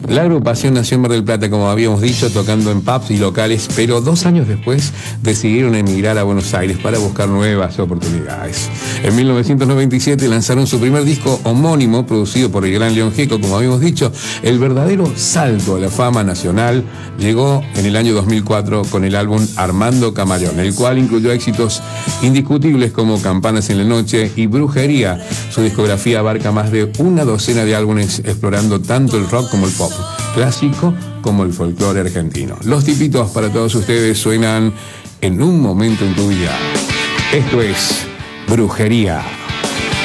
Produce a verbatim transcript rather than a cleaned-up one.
La agrupación nació en Mar del Plata, como habíamos dicho, tocando en pubs y locales, pero dos años después decidieron emigrar a Buenos Aires para buscar nuevas oportunidades. En mil novecientos noventa y siete lanzaron su primer disco homónimo, producido por el gran León Gieco, como habíamos dicho. El verdadero salto a la fama nacional llegó en el año dos mil cuatro con el álbum Armando Camaleón, el cual incluyó éxitos indiscutibles como Campanas en la Noche y Brujería. Su discografía abarca más de una docena de álbumes explorando tanto el rock como el pop clásico como el folclore argentino. Los tipitos para todos ustedes suenan En un momento en tu vida. Esto es Brujería.